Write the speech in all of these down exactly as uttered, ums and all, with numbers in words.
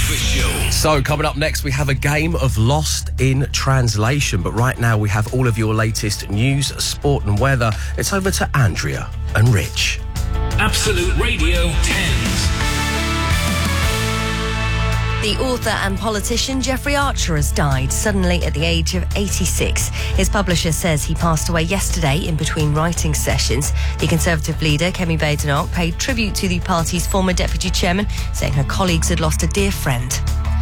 Breakfast Show. So, coming up next, we have a game of Lost in Translation. But right now, we have all of your latest news, sport and weather. It's over to Andrea and Rich. Absolute Radio tens. The author and politician Jeffrey Archer has died suddenly at the age of eighty-six. His publisher says he passed away yesterday in between writing sessions. The Conservative leader, Kemi Badenoch, paid tribute to the party's former deputy chairman, saying her colleagues had lost a dear friend.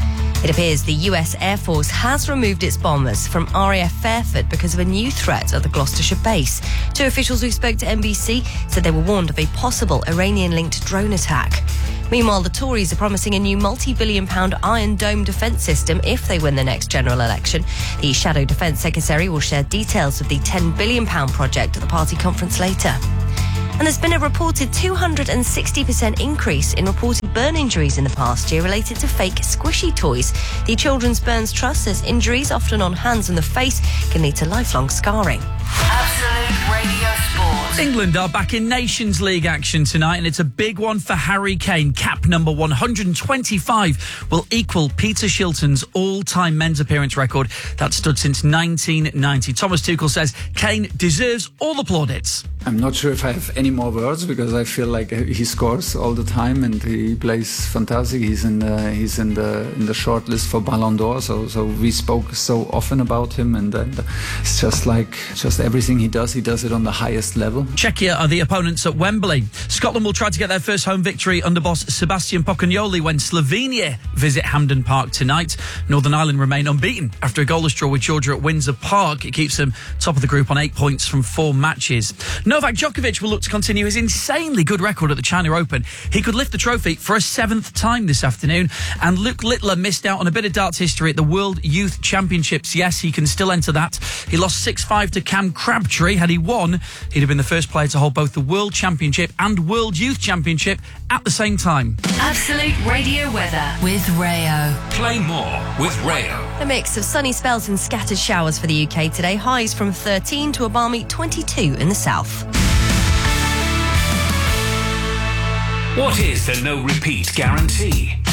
It appears the U S Air Force has removed its bombers from R A F Fairford because of a new threat at the Gloucestershire base. Two officials who spoke to N B C said they were warned of a possible Iranian-linked drone attack. Meanwhile, the Tories are promising a new multi-billion pound Iron Dome defence system if they win the next general election. The Shadow Defence Secretary will share details of the ten billion pound project at the party conference later. And there's been a reported two hundred sixty percent increase in reported burn injuries in the past year related to fake squishy toys. The Children's Burns Trust says injuries, often on hands and the face, can lead to lifelong scarring. Absolute Radio Sport. England are back in Nations League action tonight, and it's a big one for Harry Kane. Cap number one hundred twenty-five will equal Peter Shilton's all-time men's appearance record that stood since nineteen ninety. Thomas Tuchel says Kane deserves all the plaudits. I'm not sure if I have any more words because I feel like he scores all the time and he plays fantastic. He's in the, he's in the in the short list for Ballon d'Or. So so we spoke so often about him, and, and it's just like just everything he does, he does it on the highest level. Czechia are the opponents at Wembley. Scotland will try to get their first home victory under boss Sebastian Pocagnoli when Slovenia visit Hampden Park tonight. Northern Ireland remain unbeaten after a goalless draw with Georgia at Windsor Park. It keeps them top of the group on eight points from four matches. Novak Djokovic will look to continue his insanely good record at the China Open. He could lift the trophy for a seventh time this afternoon. And Luke Littler missed out on a bit of darts history at the World Youth Championships. Yes, he can still enter that. He lost six five to Cam Crabtree. Had he won, he'd have been the first player to hold both the World Championship and World Youth Championship at the same time. Absolute Radio weather with Rayo. Play more with Rayo. A mix of sunny spells and scattered showers for the U K today. Highs from thirteen to a balmy twenty-two in the south. What is the no repeat guarantee?